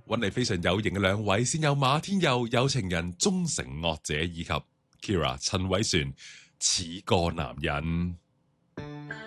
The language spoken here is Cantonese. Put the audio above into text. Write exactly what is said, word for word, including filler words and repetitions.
揾嚟非常有型嘅兩位，先有馬天佑有情人終成惡者，以及 Kira 陳偉璇似個男人。